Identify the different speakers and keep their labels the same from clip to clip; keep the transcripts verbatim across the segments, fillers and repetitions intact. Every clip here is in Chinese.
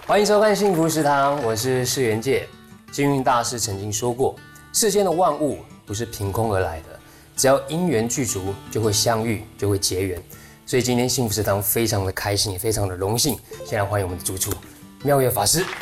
Speaker 1: 欢迎收看幸福食堂，我是释元介。星云大师曾经说过，世间的万物不是凭空而来的，只要因缘具足，就会相遇，就会结缘。所以今天幸福食堂非常的开心，也非常的荣幸，先来欢迎我们的主厨妙月法师。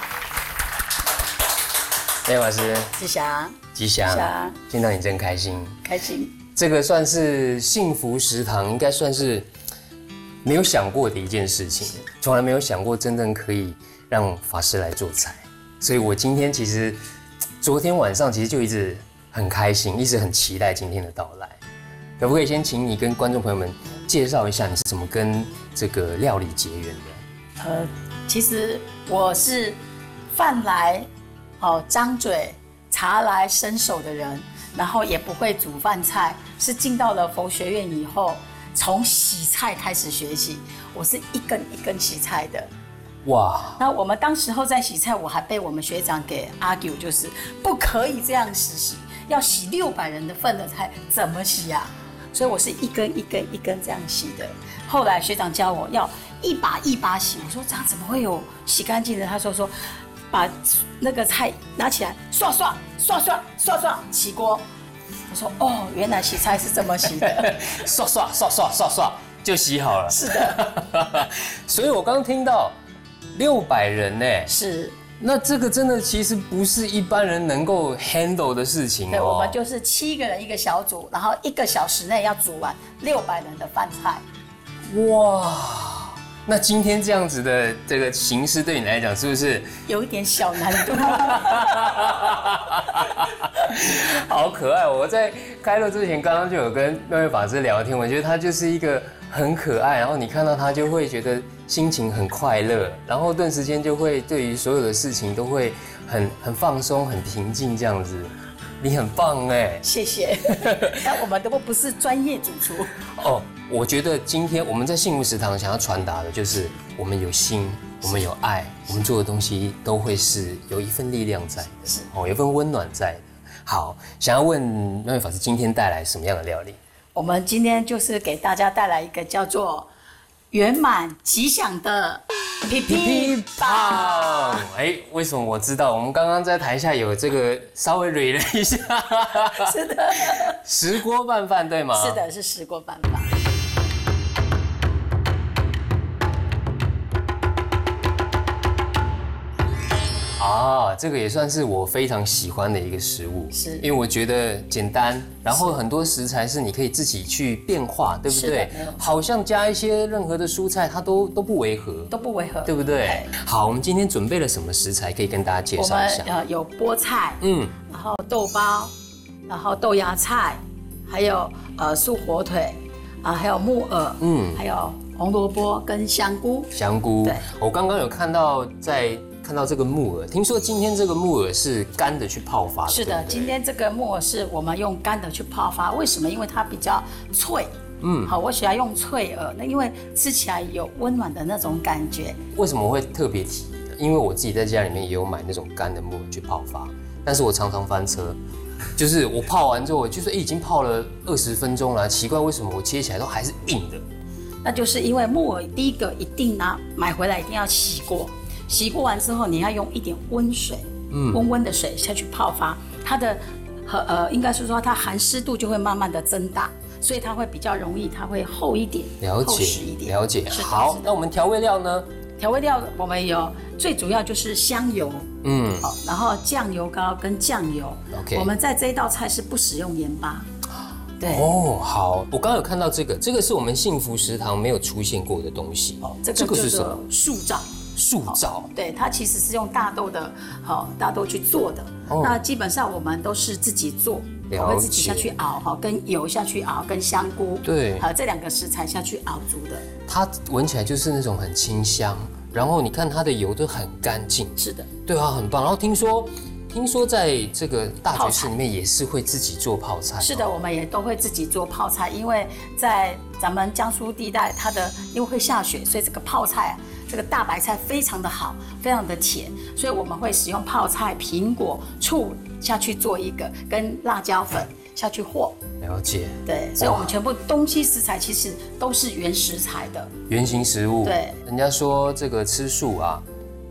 Speaker 1: 妙月法师，
Speaker 2: 吉祥，
Speaker 1: 吉祥，见到你真开心，
Speaker 2: 开心。
Speaker 1: 这个算是幸福食堂，应该算是没有想过的一件事情，从来没有想过真正可以让法师来做菜，所以我今天其实昨天晚上其实就一直很开心，一直很期待今天的到来。可不可以先请你跟观众朋友们介绍一下你是怎么跟这个料理结缘的？
Speaker 2: 呃，其实我是饭来哦张嘴，茶来伸手的人，然后也不会煮饭菜，是进到了佛学院以后，从洗菜开始学习，我是一根一根洗菜的。哇！那我们当时候在洗菜，我还被我们学长给 argue， 就是不可以这样洗洗，要洗六百人的份的菜，怎么洗啊？所以我是一根一根一根这样洗的。后来学长教我要一把一把洗，我说这样怎么会有洗干净的？他说说把那个菜拿起来刷刷刷刷刷刷起锅。我说哦，原来洗菜是这么洗的，
Speaker 1: 刷刷刷刷刷刷就洗好了。
Speaker 2: 是的，
Speaker 1: 所以我刚听到六百人呢，
Speaker 2: 是。
Speaker 1: 那这个真的其实不是一般人能够 handle 的事情哦。
Speaker 2: 对，我们就是七个人一个小组，然后一个小时内要煮完六百人的饭菜。
Speaker 1: 哇，那今天这样子的这个形式对你来讲是不是
Speaker 2: 有一点小难度？
Speaker 1: 好可爱！我在开录之前刚刚就有跟妙月法师聊天，我觉得他就是一个很可爱，然后你看到他就会觉得心情很快乐，然后顿时间就会对于所有的事情都会很很放松、很平静这样子。你很棒哎，
Speaker 2: 谢谢。但我们都不是专业主厨
Speaker 1: 哦。我觉得今天我们在幸福食堂想要传达的就是我们有心，我们有爱，我们做的东西都会是有一份力量在的，哦，有一份温暖在的。好，想要问妙月法师今天带来什么样的料理？
Speaker 2: 我们今天就是给大家带来一个叫做圆满吉祥的皮皮棒。
Speaker 1: 哎，为什么我知道？我们刚刚在台下有这个稍微捋了一下，
Speaker 2: 是的，
Speaker 1: 石锅拌饭对吗？
Speaker 2: 是的，是石锅拌饭。
Speaker 1: 啊，这个也算是我非常喜欢的一个食物，是因为我觉得简单，然后很多食材是你可以自己去变化，对不对？好像加一些任何的蔬菜，它都都不违和，
Speaker 2: 都不违和，
Speaker 1: 对不对？好，我们今天准备了什么食材可以跟大家介绍一下？
Speaker 2: 我们呃有菠菜，嗯，然后豆包，然后豆芽菜，还有呃素火腿，啊，还有木耳，嗯，还有红萝卜跟香菇。
Speaker 1: 香菇，对，我刚刚有看到在。看到这个木耳，听说今天这个木耳是干的去泡发的。
Speaker 2: 是的，今天这个木耳是我们用干的去泡发，为什么？因为它比较脆。嗯，好，我喜欢用脆耳，那因为吃起来有温暖的那种感觉。
Speaker 1: 为什么我会特别提？因为我自己在家里面也有买那种干的木耳去泡发，但是我常常翻车，就是我泡完之后，就是已经泡了二十分钟了，奇怪为什么我切起来都还是硬的？
Speaker 2: 那就是因为木耳第一个一定拿买回来一定要洗过。洗过完之后，你要用一点温水，嗯，温温的水下去泡发，它的和呃，应该是说它含湿度就会慢慢的增大，所以它会比较容易，它会厚一点，
Speaker 1: 了解，
Speaker 2: 厚实一点，
Speaker 1: 了解。好，那我们调味料呢？
Speaker 2: 调味料我们有最主要就是香油，嗯，好，然后酱油膏跟酱油。OK， 我们在这一道菜是不使用盐巴。对
Speaker 1: 哦，好，我刚刚有看到这个，这个是我们幸福食堂没有出现过的东西。哦，
Speaker 2: 这个这个是什么？素枣。
Speaker 1: 素枣，
Speaker 2: 对，它其实是用大豆的，好大豆去做的。哦、那基本上我们都是自己做，我会自己下去熬，哈，跟油下去熬，跟香菇，
Speaker 1: 对，
Speaker 2: 呃，这两个食材下去熬煮的。
Speaker 1: 它闻起来就是那种很清香，然后你看它的油都很干净。
Speaker 2: 是的，
Speaker 1: 对啊，很棒。然后听说，听说在这个大觉寺里面也是会自己做泡菜。
Speaker 2: 是的，我们也都会自己做泡菜，因为在咱们江苏地带，它的因为会下雪，所以这个泡菜啊。这个大白菜非常的好，非常的甜，所以我们会使用泡菜、苹果、醋下去做一个，跟辣椒粉下去和。
Speaker 1: 了解。
Speaker 2: 对，所以我们全部东西食材其实都是原食材的，
Speaker 1: 原型食物。
Speaker 2: 对，
Speaker 1: 人家说这个吃素啊，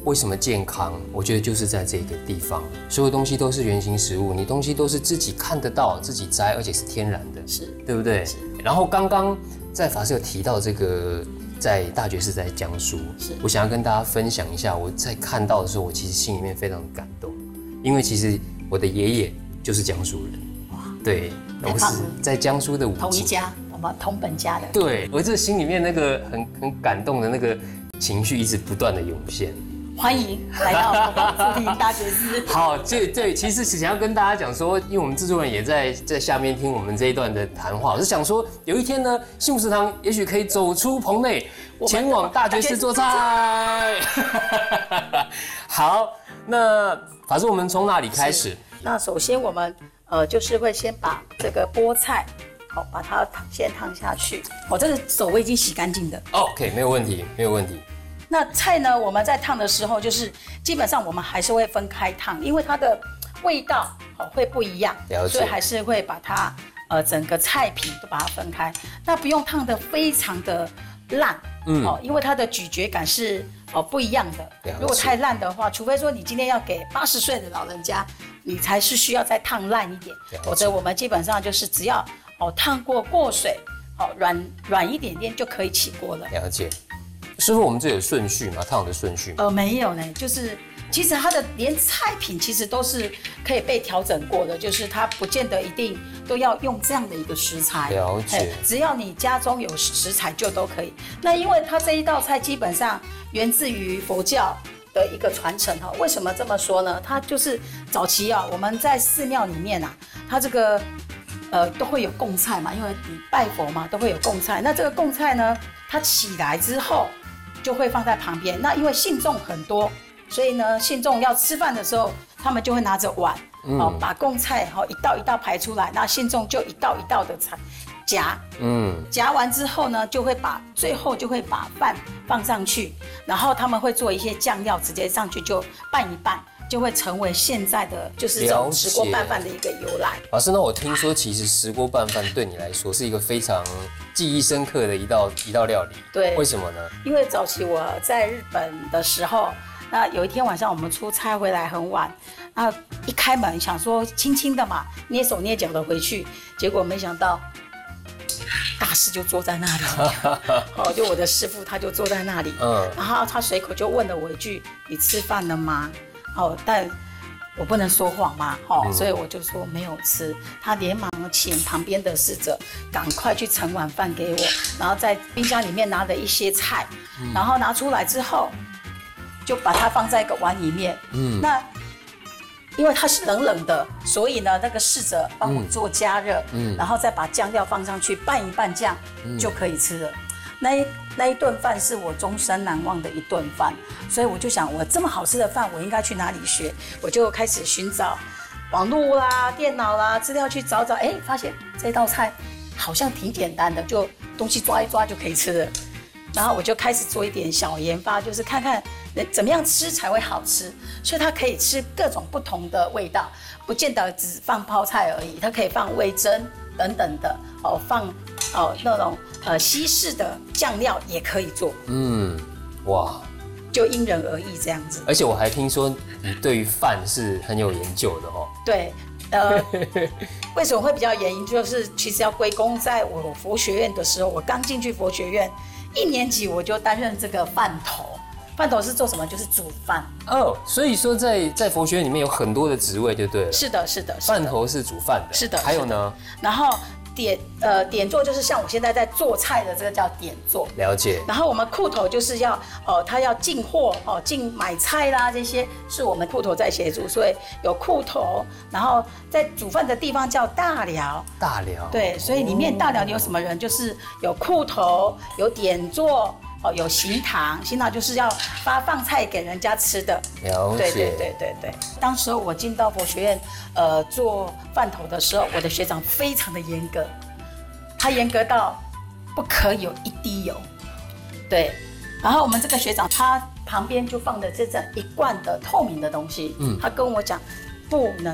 Speaker 1: 为什么健康？我觉得就是在这个地方，所有东西都是原型食物，你东西都是自己看得到、自己摘，而且是天然的，
Speaker 2: 是，
Speaker 1: 对不对？然后刚刚在法师有提到这个，在大觉寺在江苏，我想要跟大家分享一下，我在看到的时候，我其实心里面非常的感动，因为其实我的爷爷就是江苏人，哇，对，我是在江苏的武警，
Speaker 2: 同一家，我们同本家的，
Speaker 1: 对，我这心里面那个很很感动的那个情绪一直不断的涌现。
Speaker 2: 欢迎来到富林大觉寺。
Speaker 1: 好，这对，其实想要跟大家讲说，因为我们制作人也在在下面听我们这一段的谈话，我是想说，有一天呢，幸福食堂也许可以走出棚内，前往大觉寺做菜。好，那法师，我们从哪里开始？
Speaker 2: 那首先我们呃就是会先把这个菠菜，好，把它先烫下去。我这个手我已经洗干净的。
Speaker 1: OK， 没有问题，没有问题。
Speaker 2: 那菜呢？我们在烫的时候，就是基本上我们还是会分开烫，因为它的味道哦会不一样，所以还是会把它呃整个菜品都把它分开。那不用烫得非常的烂，嗯，哦，因为它的咀嚼感是哦不一样的。如果太烂的话，除非说你今天要给八十岁的老人家，你才是需要再烫烂一点，否则我们基本上就是只要哦烫过过水，哦软软一点点就可以起锅了。
Speaker 1: 了解。师傅，我们这有顺序吗？烫的顺序吗？
Speaker 2: 呃，没有呢，就是其实它的连菜品其实都是可以被调整过的，就是它不见得一定都要用这样的一个食材。
Speaker 1: 了解，
Speaker 2: 只要你家中有食材就都可以。那因为它这一道菜基本上源自于佛教的一个传承哈。为什么这么说呢？它就是早期啊，我们在寺庙里面啊，它这个呃都会有供菜嘛，因为你拜佛嘛，都会有供菜。那这个供菜呢，它起来之后就会放在旁边。那因为信众很多，所以呢，信众要吃饭的时候，他们就会拿着碗，嗯、哦，把供菜哈、哦、一道一道排出来，那信众就一道一道的夹，嗯，夹完之后呢，就会把最后就会把饭放上去，然后他们会做一些酱料，直接上去就拌一拌。就会成为现在的就是这种石锅拌饭的一个由来。
Speaker 1: 老师，那我听说其实石锅拌饭对你来说是一个非常记忆深刻的一道一道料理。
Speaker 2: 对，
Speaker 1: 为什么呢？
Speaker 2: 因为早期我在日本的时候，那有一天晚上我们出差回来很晚，那一开门想说轻轻的嘛，蹑手蹑脚的回去，结果没想到大师就坐在那里，哦，就我的师父他就坐在那里，嗯，然后他随口就问了我一句：“你吃饭了吗？”哦，但我不能说谎嘛，哦，嗯、所以我就说没有吃。他连忙请旁边的侍者赶快去盛碗饭给我，然后在冰箱里面拿了一些菜，嗯、然后拿出来之后，就把它放在一个碗里面。嗯，那因为它是冷冷的，所以呢，那个侍者帮我做加热，嗯，然后再把酱料放上去拌一拌酱，嗯、就可以吃了。那一那一顿饭是我终身难忘的一顿饭，所以我就想，我这么好吃的饭，我应该去哪里学？我就开始寻找网络啦、电脑啦、资料去找找，哎，发现这道菜好像挺简单的，就东西抓一抓就可以吃了。然后我就开始做一点小研发，就是看看怎么样吃才会好吃，所以它可以吃各种不同的味道，不见得只放泡菜而已，它可以放味噌等等的哦，放哦那种。呃，西式的酱料也可以做，嗯，哇，就因人而异这样子。
Speaker 1: 而且我还听说你对于饭是很有研究的哦。
Speaker 2: 对，呃，为什么会比较研究？就是其实要归功在我佛学院的时候，我刚进去佛学院一年级，我就担任这个饭头。饭头是做什么？就是煮饭。
Speaker 1: 哦，所以说在在佛学院里面有很多的职位，就对了。
Speaker 2: 是的，是的。
Speaker 1: 饭头是煮饭的。
Speaker 2: 是的。
Speaker 1: 还有呢？
Speaker 2: 然后。点呃点座就是像我现在在做菜的这个叫点座，
Speaker 1: 了解。
Speaker 2: 然后我们库头就是要哦，他要进货哦，进买菜啦，这些是我们库头在协助，所以有库头。然后在煮饭的地方叫大寮，
Speaker 1: 大寮
Speaker 2: 对，所以里面大寮有什么人？就是有库头，有点座。哦，有行堂，行堂就是要发放菜给人家吃的。
Speaker 1: 了解，
Speaker 2: 对对对对对。当时我进到佛学院，呃，做饭头的时候，我的学长非常的严格，他严格到不可有一滴油。对，然后我们这个学长他旁边就放的这种一罐的透明的东西，嗯，他跟我讲不能